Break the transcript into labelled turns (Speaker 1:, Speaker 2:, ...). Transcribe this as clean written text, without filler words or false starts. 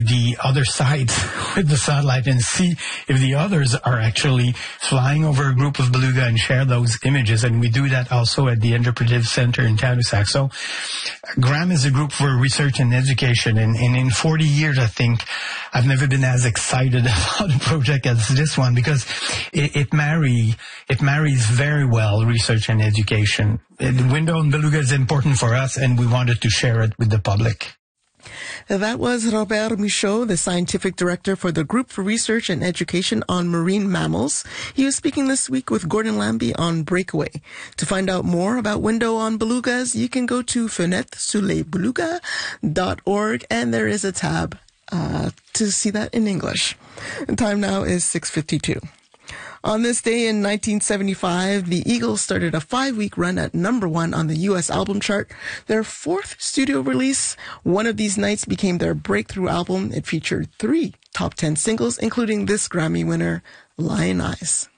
Speaker 1: the other sides with the satellite and see if the others are actually flying over a group of beluga and share those images. And we do that also at the Interpretive Center in Tadoussac. So GRAM is a group for research and education. And in 40 years, I think I've never been as excited about a project as this one, because it marries very well research and education. The window on beluga is important for us, and we wanted to share it with the public.
Speaker 2: That was Robert Michaud, the scientific director for the Group for Research and Education on Marine Mammals. He was speaking this week with Gordon Lambie on Breakaway. To find out more about Window on Belugas, you can go to fenêtre-sur-les-belugas.org, and there is a tab to see that in English. And time now is 6:52. On this day in 1975, the Eagles started a 5-week run at #1 on the U.S. album chart. Their 4th studio release, One of These Nights, became their breakthrough album. It featured 3 top 10 singles, including this Grammy winner, Lion Eyes.